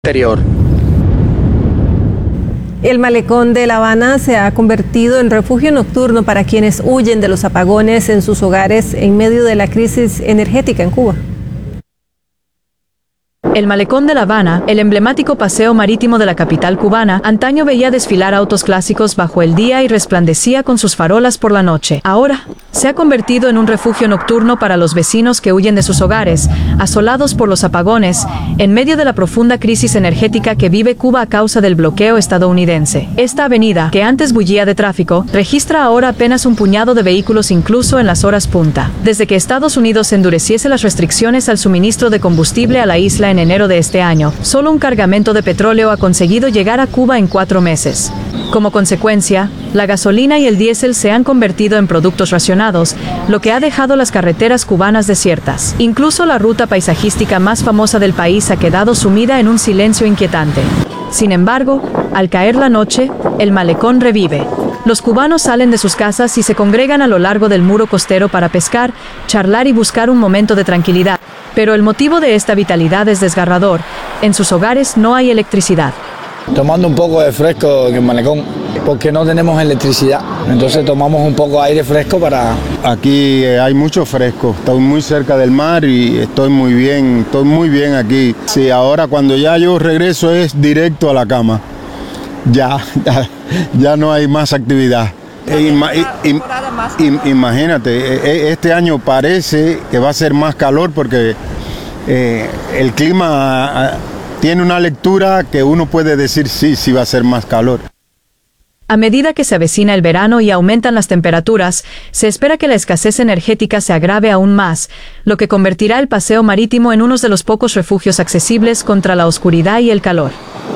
Interior. El malecón de La Habana se ha convertido en refugio nocturno para quienes huyen de los apagones en sus hogares en medio de la crisis energética en Cuba. El malecón de La Habana, el emblemático paseo marítimo de la capital cubana, antaño veía desfilar autos clásicos bajo el día y resplandecía con sus farolas por la noche. Ahora, se ha convertido en un refugio nocturno para los vecinos que huyen de sus hogares, asolados por los apagones, en medio de la profunda crisis energética que vive Cuba a causa del bloqueo estadounidense. Esta avenida, que antes bullía de tráfico, registra ahora apenas un puñado de vehículos incluso en las horas punta. Desde que Estados Unidos endureciese las restricciones al suministro de combustible a la isla en enero de este año, solo un cargamento de petróleo ha conseguido llegar a Cuba en 4 meses. Como consecuencia, la gasolina y el diésel se han convertido en productos racionados, lo que ha dejado las carreteras cubanas desiertas. Incluso la ruta paisajística más famosa del país ha quedado sumida en un silencio inquietante. Sin embargo, al caer la noche, el malecón revive. Los cubanos salen de sus casas y se congregan a lo largo del muro costero para pescar, charlar y buscar un momento de tranquilidad. Pero el motivo de esta vitalidad es desgarrador. En sus hogares no hay electricidad. Tomando un poco de fresco en el malecón, porque no tenemos electricidad. Entonces tomamos un poco de aire fresco para... Aquí hay mucho fresco, estoy muy cerca del mar y estoy muy bien aquí. Sí, ahora cuando ya yo regreso es directo a la cama. Ya no hay más actividad. Imagínate, este año parece que va a ser más calor porque el clima tiene una lectura que uno puede decir sí va a ser más calor. A medida que se avecina el verano y aumentan las temperaturas, se espera que la escasez energética se agrave aún más, lo que convertirá el paseo marítimo en uno de los pocos refugios accesibles contra la oscuridad y el calor.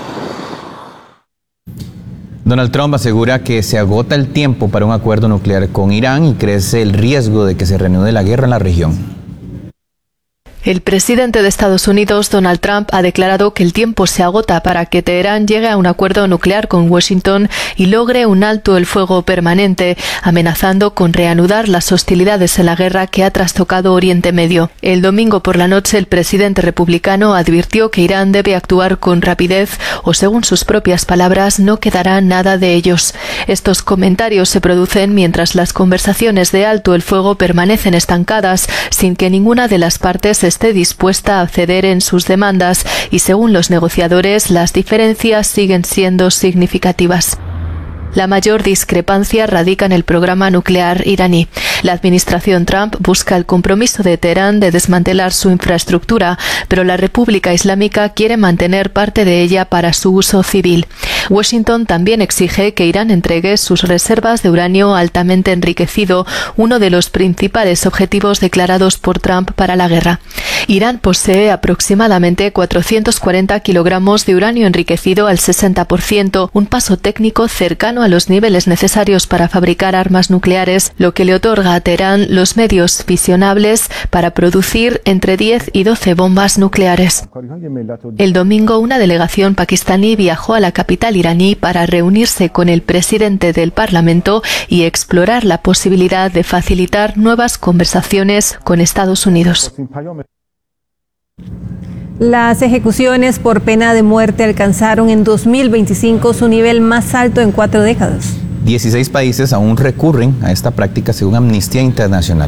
Donald Trump asegura que se agota el tiempo para un acuerdo nuclear con Irán y crece el riesgo de que se reanude la guerra en la región. El presidente de Estados Unidos, Donald Trump, ha declarado que el tiempo se agota para que Teherán llegue a un acuerdo nuclear con Washington y logre un alto el fuego permanente, amenazando con reanudar las hostilidades en la guerra que ha trastocado Oriente Medio. El domingo por la noche, el presidente republicano advirtió que Irán debe actuar con rapidez o, según sus propias palabras, no quedará nada de ellos. Estos comentarios se producen mientras las conversaciones de alto el fuego permanecen estancadas, sin que ninguna de las partes esté dispuesta a ceder en sus demandas y, según los negociadores, las diferencias siguen siendo significativas. La mayor discrepancia radica en el programa nuclear iraní. La administración Trump busca el compromiso de Teherán de desmantelar su infraestructura, pero la República Islámica quiere mantener parte de ella para su uso civil. Washington también exige que Irán entregue sus reservas de uranio altamente enriquecido, uno de los principales objetivos declarados por Trump para la guerra. Irán posee aproximadamente 440 kilogramos de uranio enriquecido al 60%, un paso técnico cercano a los niveles necesarios para fabricar armas nucleares, lo que le otorga a Teherán los medios fisionables para producir entre 10 y 12 bombas nucleares. El domingo, una delegación pakistaní viajó a la capital iraní para reunirse con el presidente del Parlamento y explorar la posibilidad de facilitar nuevas conversaciones con Estados Unidos. Las ejecuciones por pena de muerte alcanzaron en 2025 su nivel más alto en 4 décadas. 16 países aún recurren a esta práctica según Amnistía Internacional.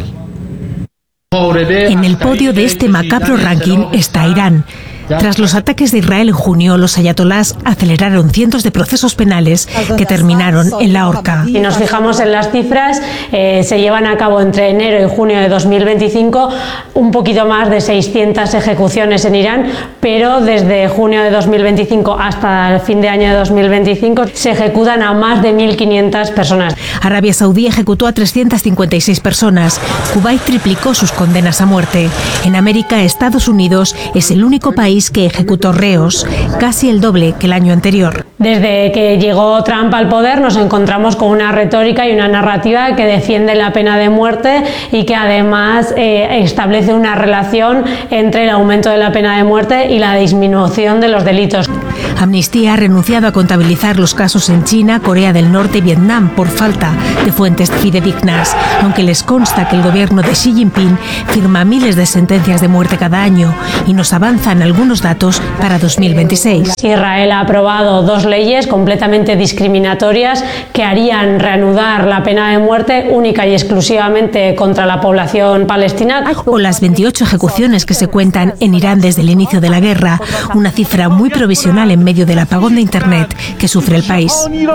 En el podio de este macabro ranking está Irán. Tras los ataques de Israel en junio, los ayatolás aceleraron cientos de procesos penales que terminaron en la horca. Si nos fijamos en las cifras, se llevan a cabo entre enero y junio de 2025 un poquito más de 600 ejecuciones en Irán, pero desde junio de 2025 hasta el fin de año de 2025 se ejecutan a más de 1.500 personas. Arabia Saudí ejecutó a 356 personas. Kuwait triplicó sus condenas a muerte. En América, Estados Unidos es el único país que ejecutó reos, casi el doble que el año anterior. Desde que llegó Trump al poder nos encontramos con una retórica y una narrativa que defiende la pena de muerte y que además establece una relación entre el aumento de la pena de muerte y la disminución de los delitos. Amnistía ha renunciado a contabilizar los casos en China, Corea del Norte y Vietnam por falta de fuentes fidedignas, aunque les consta que el gobierno de Xi Jinping firma miles de sentencias de muerte cada año y nos avanzan algunos datos para 2026. Israel ha aprobado 2 leyes completamente discriminatorias que harían reanudar la pena de muerte única y exclusivamente contra la población palestina. O las 28 ejecuciones que se cuentan en Irán desde el inicio de la guerra, una cifra muy provisional en medio del apagón de Internet que sufre el país.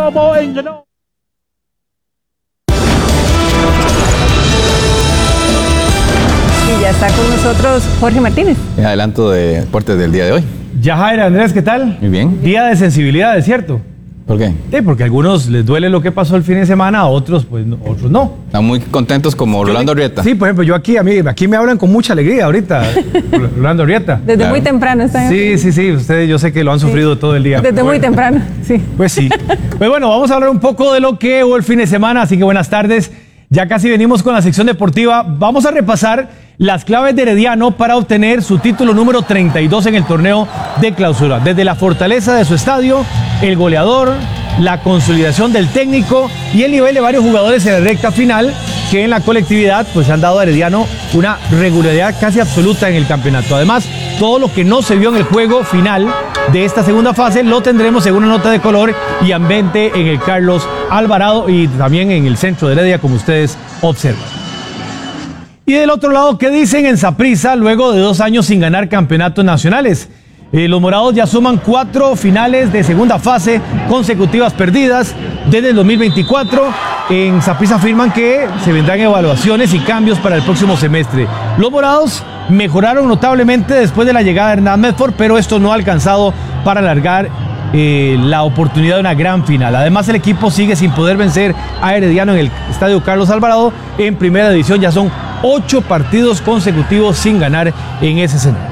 Y ya está con nosotros Jorge Martínez. El adelanto de deportes del día de hoy. Yajaira, Andrés, ¿qué tal? Muy bien. Día de sensibilidad, ¿es cierto? ¿Por qué? Sí, porque a algunos les duele lo que pasó el fin de semana, a otros pues no, otros no. Están muy contentos como Rolando Arrieta. Sí, por ejemplo, yo aquí me hablan con mucha alegría ahorita, Rolando Arrieta. Desde Claro. muy temprano están. Sí, ustedes yo sé que lo han sufrido todo el día. Desde muy temprano, sí. Pues sí. Pues bueno, vamos a hablar un poco de lo que hubo el fin de semana, así que buenas tardes. Ya casi venimos con la sección deportiva. Vamos a repasar las claves de Herediano para obtener su título número 32 en el torneo de clausura. Desde la fortaleza de su estadio, el goleador, la consolidación del técnico y el nivel de varios jugadores en la recta final que en la colectividad pues han dado a Herediano una regularidad casi absoluta en el campeonato. Además, todo lo que no se vio en el juego final de esta segunda fase lo tendremos en una nota de color y ambiente en el Carlos Alvarado y también en el centro de Heredia, como ustedes observan. Y del otro lado, ¿qué dicen en Saprissa luego de 2 años sin ganar campeonatos nacionales? Los morados ya suman 4 finales de segunda fase consecutivas perdidas desde el 2024. En Saprissa afirman que se vendrán evaluaciones y cambios para el próximo semestre. Los morados mejoraron notablemente después de la llegada de Hernán Medford, pero esto no ha alcanzado para alargar la oportunidad de una gran final. Además, el equipo sigue sin poder vencer a Herediano en el Estadio Carlos Alvarado en primera división. Ya son 8 partidos consecutivos sin ganar en ese escenario.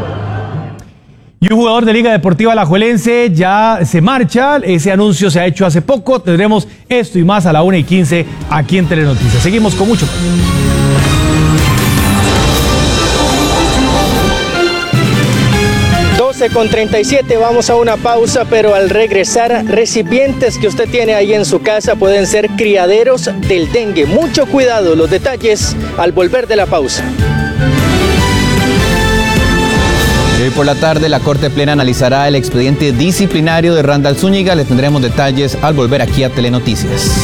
Y un jugador de Liga Deportiva Alajuelense ya se marcha. Ese anuncio se ha hecho hace poco. Tendremos esto y más a la 1:15 aquí en Telenoticias. Seguimos con mucho. 12:37, vamos a una pausa, pero al regresar, recipientes que usted tiene ahí en su casa pueden ser criaderos del dengue. Mucho cuidado, los detalles al volver de la pausa. Hoy por la tarde la Corte Plena analizará el expediente disciplinario de Randall Zúñiga. Les tendremos detalles al volver aquí a Telenoticias.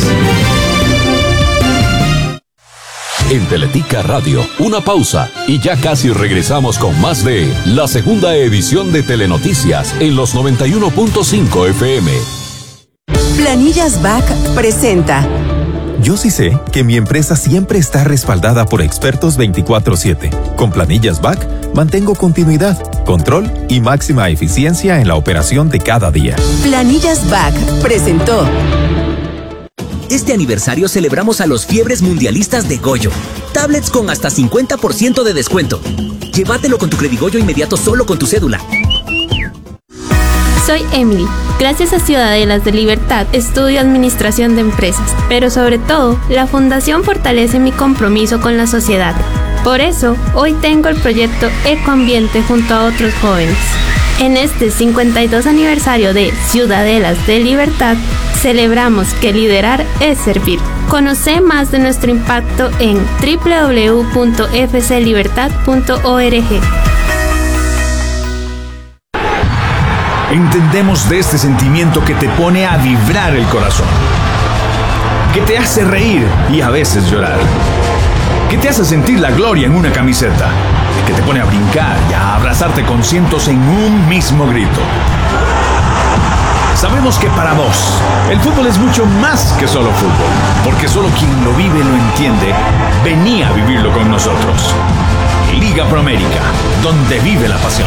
En Teletica Radio, una pausa y ya casi regresamos con más de la segunda edición de Telenoticias en los 91.5 FM. Planillas BAC presenta. Yo sí sé que mi empresa siempre está respaldada por expertos 24/7. Con Planillas BAC mantengo continuidad, control y máxima eficiencia en la operación de cada día. Planillas BAC presentó. Este aniversario celebramos a los fiebres mundialistas de Goyo. Tablets con hasta 50% de descuento. Llévatelo con tu Credigoyo inmediato solo con tu cédula. Soy Emily. Gracias a Ciudadelas de Libertad estudio Administración de Empresas, pero sobre todo, la Fundación fortalece mi compromiso con la sociedad. Por eso, hoy tengo el proyecto Ecoambiente junto a otros jóvenes. En este 52 aniversario de Ciudadelas de Libertad, celebramos que liderar es servir. Conoce más de nuestro impacto en www.fclibertad.org. Entendemos de este sentimiento que te pone a vibrar el corazón, que te hace reír y a veces llorar, que te hace sentir la gloria en una camiseta, que te pone a brincar y a abrazarte con cientos en un mismo grito. Sabemos que para vos, el fútbol es mucho más que solo fútbol, porque solo quien lo vive lo entiende. Vení a vivirlo con nosotros. Liga Promérica, donde vive la pasión.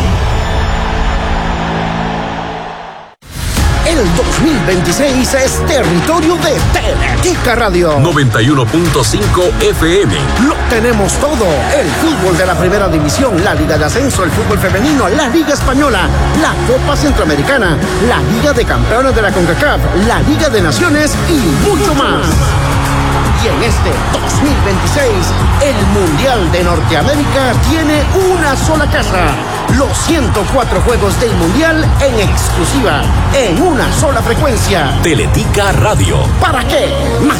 El 2026 es territorio de Teletica Radio. 91.5 FM. Lo tenemos todo. El fútbol de la primera división, la Liga de Ascenso, el fútbol femenino, la Liga Española, la Copa Centroamericana, la Liga de Campeones de la CONCACAF, la Liga de Naciones y mucho más. Y en este 2026, el Mundial de Norteamérica tiene una sola casa. los 104 juegos del Mundial en exclusiva, en una sola frecuencia. Teletica Radio. ¿Para qué más?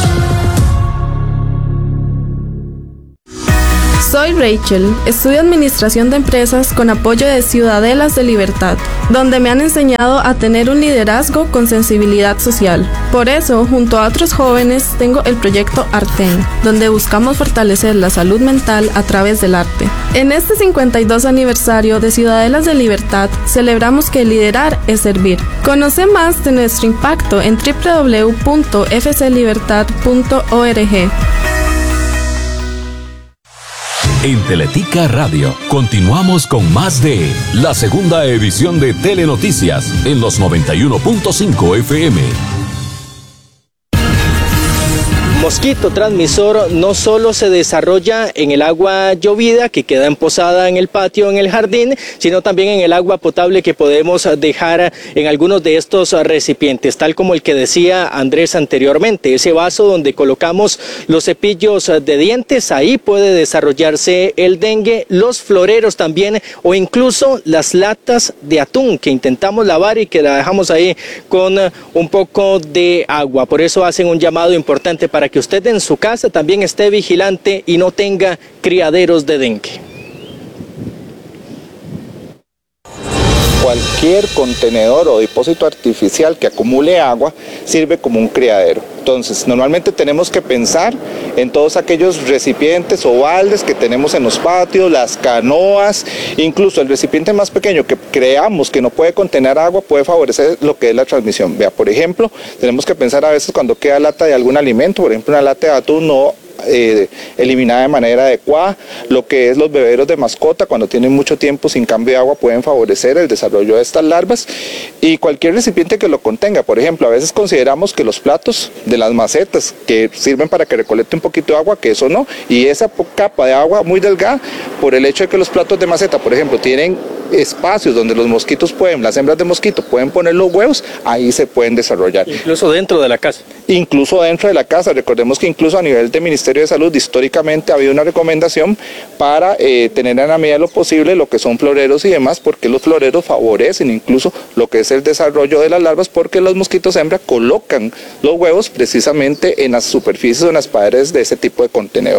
Soy Rachel, estudio Administración de Empresas con apoyo de Ciudadelas de Libertad, donde me han enseñado a tener un liderazgo con sensibilidad social. Por eso, junto a otros jóvenes, tengo el proyecto Arten, donde buscamos fortalecer la salud mental a través del arte. En este 52 aniversario de Ciudadelas de Libertad, celebramos que liderar es servir. Conoce más de nuestro impacto en www.fclibertad.org. En Teletica Radio continuamos con más de la segunda edición de Telenoticias en los 91.5 FM. Mosquito transmisor no solo se desarrolla en el agua llovida que queda emposada en el patio, en el jardín, sino también en el agua potable que podemos dejar en algunos de estos recipientes, tal como el que decía Andrés anteriormente, ese vaso donde colocamos los cepillos de dientes, ahí puede desarrollarse el dengue, los floreros también, o incluso las latas de atún que intentamos lavar y que la dejamos ahí con un poco de agua. Por eso hacen un llamado importante para que usted en su casa también esté vigilante y no tenga criaderos de dengue. Cualquier contenedor o depósito artificial que acumule agua sirve como un criadero. Entonces, normalmente tenemos que pensar en todos aquellos recipientes o baldes que tenemos en los patios, las canoas, incluso el recipiente más pequeño que creamos que no puede contener agua puede favorecer lo que es la transmisión. Vea, por ejemplo, tenemos que pensar a veces cuando queda lata de algún alimento, por ejemplo una lata de atún no eliminada de manera adecuada, lo que es los beberos de mascota cuando tienen mucho tiempo sin cambio de agua pueden favorecer el desarrollo de estas larvas, y cualquier recipiente que lo contenga. Por ejemplo, a veces consideramos que los platos de las macetas que sirven para que recolecte un poquito de agua, que eso no, y esa capa de agua muy delgada, por el hecho de que los platos de maceta, por ejemplo, tienen espacios donde los mosquitos las hembras de mosquito pueden poner los huevos, ahí se pueden desarrollar. Incluso dentro de la casa. Incluso dentro de la casa. Recordemos que incluso a nivel del Ministerio de Salud históricamente ha habido una recomendación para tener en la medida de lo posible lo que son floreros y demás, porque los floreros favorecen incluso lo que es el desarrollo de las larvas, porque los mosquitos hembra colocan los huevos precisamente en las superficies o en las paredes de ese tipo de contenedor.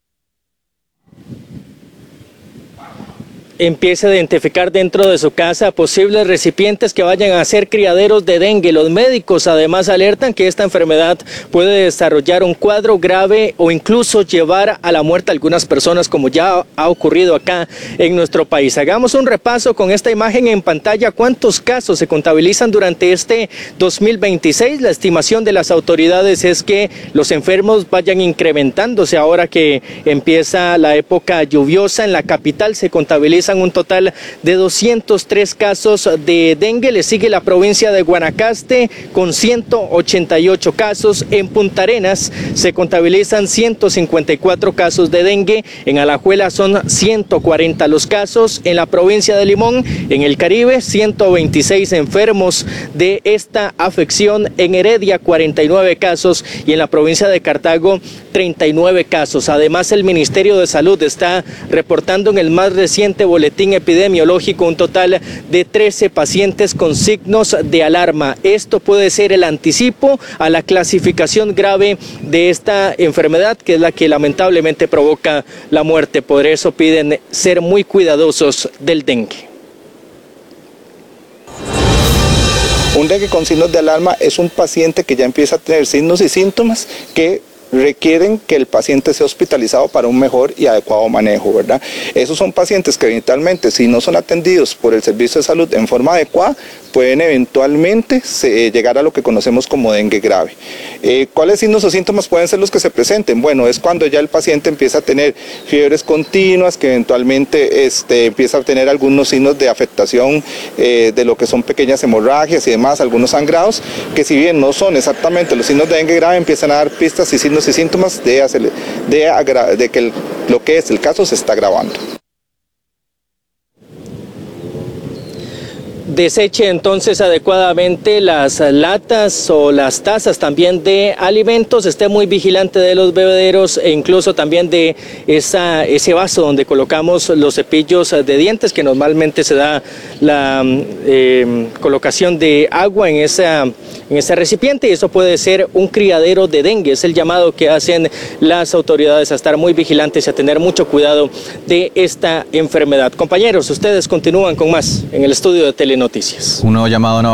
Empiece a identificar dentro de su casa posibles recipientes que vayan a ser criaderos de dengue. Los médicos además alertan que esta enfermedad puede desarrollar un cuadro grave o incluso llevar a la muerte a algunas personas, como ya ha ocurrido acá en nuestro país. Hagamos un repaso con esta imagen en pantalla. ¿Cuántos casos se contabilizan durante este 2026? La estimación de las autoridades es que los enfermos vayan incrementándose ahora que empieza la época lluviosa. En la capital se contabiliza un total de 203 casos de dengue. Le sigue la provincia de Guanacaste con 188 casos. En Punta Arenas se contabilizan 154 casos de dengue. En Alajuela son 140 los casos. En la provincia de Limón, en el Caribe, 126 enfermos de esta afección. En Heredia, 49 casos. Y en la provincia de Cartago, 39 casos. Además, el Ministerio de Salud está reportando en el más reciente boletín epidemiológico un total de 13 pacientes con signos de alarma. Esto puede ser el anticipo a la clasificación grave de esta enfermedad, que es la que lamentablemente provoca la muerte. Por eso piden ser muy cuidadosos del dengue. Un dengue con signos de alarma es un paciente que ya empieza a tener signos y síntomas que requieren que el paciente sea hospitalizado para un mejor y adecuado manejo, ¿verdad? Esos son pacientes que eventualmente, si no son atendidos por el servicio de salud en forma adecuada, pueden eventualmente llegar a lo que conocemos como dengue grave. ¿Cuáles signos o síntomas pueden ser los que se presenten? Bueno, es cuando ya el paciente empieza a tener fiebres continuas, que eventualmente empieza a tener algunos signos de afectación de lo que son pequeñas hemorragias y demás, algunos sangrados, que si bien no son exactamente los signos de dengue grave, empiezan a dar pistas y signos y síntomas de que lo que es el caso se está agravando. Deseche entonces adecuadamente las latas o las tazas también de alimentos, esté muy vigilante de los bebederos e incluso también de ese vaso donde colocamos los cepillos de dientes, que normalmente se da la colocación de agua en ese recipiente, y eso puede ser un criadero de dengue. Es el llamado que hacen las autoridades a estar muy vigilantes y a tener mucho cuidado de esta enfermedad. Compañeros, ustedes continúan con más en el estudio de Telenoticias. Un nuevo llamado